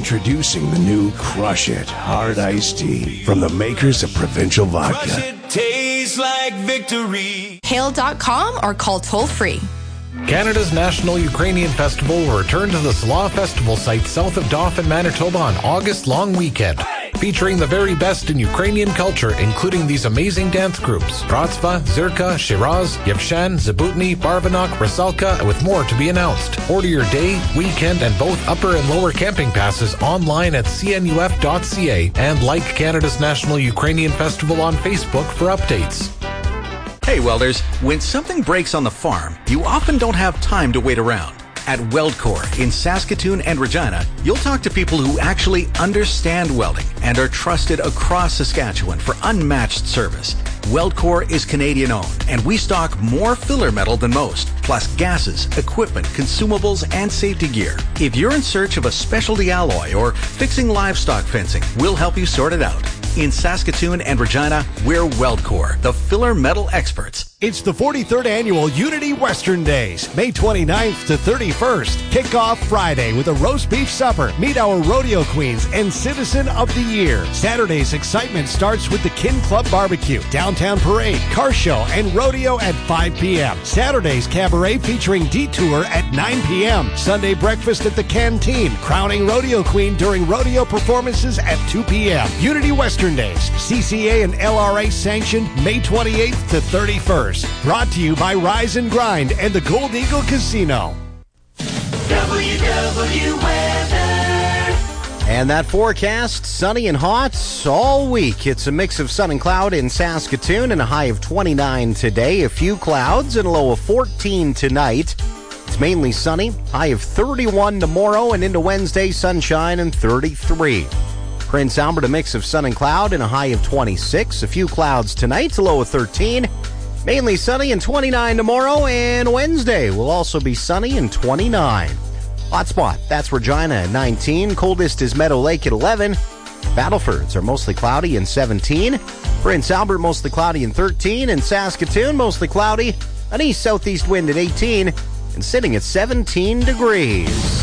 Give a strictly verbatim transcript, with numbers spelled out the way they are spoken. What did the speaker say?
Introducing the new Crush It Hard Iced Tea from the makers of Provincial Vodka. Crush it, tastes like victory. Hail dot com or call toll free. Canada's National Ukrainian Festival will return to the Slaw Festival site south of Dauphin, Manitoba on August long weekend. Featuring the very best in Ukrainian culture, including these amazing dance groups, Bratstva, Zirka, Shiraz, Yevshan, Zabutny, Barvanok, Rusalka, with more to be announced. Order your day, weekend, and both upper and lower camping passes online at c n u f dot c a and like Canada's National Ukrainian Festival on Facebook for updates. Hey welders, when something breaks on the farm, you often don't have time to wait around. At WeldCore in Saskatoon and Regina, you'll talk to people who actually understand welding and are trusted across Saskatchewan for unmatched service. WeldCore is Canadian owned, and we stock more filler metal than most, plus gases, equipment, consumables, and safety gear. If you're in search of a specialty alloy or fixing livestock fencing, we'll help you sort it out. In Saskatoon and Regina, we're WeldCore, the filler metal experts. It's the forty-third Annual Unity Western Days, May twenty-ninth to thirty-first. Kick off Friday with a roast beef supper. Meet our rodeo queens and Citizen of the Year. Saturday's excitement starts with the Kin Club Barbecue, Downtown Parade, Car Show, and Rodeo at five p.m. Saturday's Cabaret featuring Detour at nine p.m. Sunday breakfast at the Canteen, crowning Rodeo Queen during rodeo performances at two p.m. Unity Western Days, C C A and L R A sanctioned May twenty-eighth to thirty-first. Brought to you by Rise and Grind and the Gold Eagle Casino. W W weather. And that forecast, sunny and hot all week. It's a mix of sun and cloud in Saskatoon and a high of twenty-nine today. A few clouds and a low of fourteen tonight. It's mainly sunny, high of thirty-one tomorrow, and into Wednesday, sunshine and thirty-three. Prince Albert, a mix of sun and cloud and a high of twenty-six. A few clouds tonight, a low of thirteen. Mainly sunny and twenty-nine tomorrow, and Wednesday will also be sunny and twenty-nine. Hotspot, that's Regina at nineteen. Coldest is Meadow Lake at eleven. Battlefords are mostly cloudy and seventeen. Prince Albert, mostly cloudy and thirteen. And Saskatoon, mostly cloudy. An east-southeast wind at eighteen. And sitting at seventeen degrees.